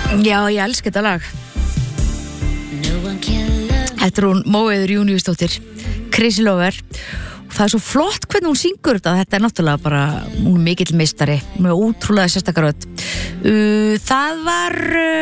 Já, ég elska þetta lag. Þetta hún Móeiður Júníusdóttir, Crazy Lover. Og það svo flott hvernig hún syngur þetta. Þetta náttúrulega bara, hún mikill meistari, hún ótrúlega sérstakar rödd. Það var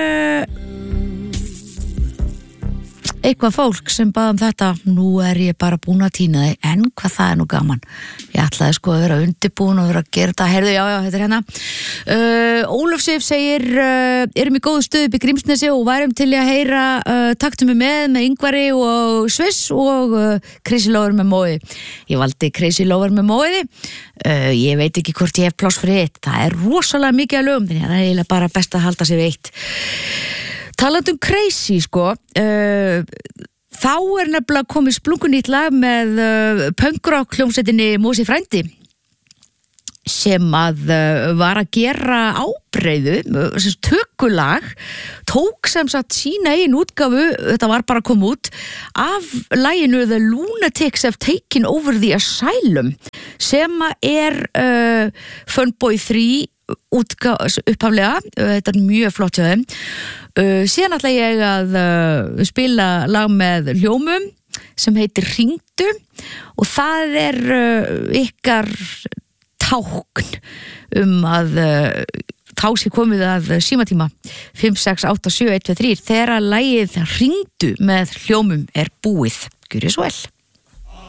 eitthvað fólk sem bað þetta. Nú ég bara búin að tína þig, en hvað það nú gaman. Ég ætlaði sko að vera undirbúin og vera að gera þetta. Heyrðu, já, þetta hérna. Ólöf Sif segir, erum í góðu stöðu upp í Grímsnesi og værum til að heyra taktum við með Ingvari og Sviss og Crazy Lover með Mói. Ég valdi Crazy Lover með Mói. Ég veit ekki hvort ég hef pláss fyrir eitt. Það rosalega mikið að lögum, þannig að það eiginlega bara best að halda sig við eitt. Talandi Crazy, sko, þá nefnilega komið splunkunýtt lag með punkrock hljómsveitinni Mosi frændi sem að var að gera ábreiðu, tökulag, tók sem sagt sína eigin útgáfu, þetta var bara að koma út, af laginu The Lunatics Have Taken Over the Asylum, sem Funboy 3 upphaflega, þetta mjög flott hjá þeim. Síðan ætla ég að spila lag með hljómum sem heitir Hringdu og það ykkar tákn að þá sé komið að símatíma 5, 6, 8, 7, 1, 2, 3 þegar lagið Hringdu með hljómum búið. Gjörið svo vel.